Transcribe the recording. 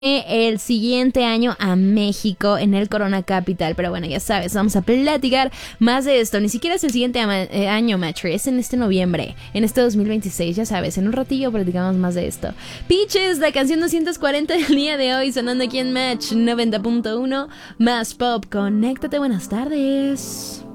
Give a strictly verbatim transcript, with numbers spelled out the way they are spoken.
el siguiente año a México en el Corona Capital. Pero bueno, ya sabes, vamos a platicar más de esto. Ni siquiera es el siguiente ama- eh, año, Matri, es en este noviembre, en este dos mil veintiséis, ya sabes, en un ratillo platicamos más de esto. Peaches, la canción doscientos cuarenta del día de hoy, sonando aquí en Match noventa punto uno, más pop. Conéctate, buenas tardes.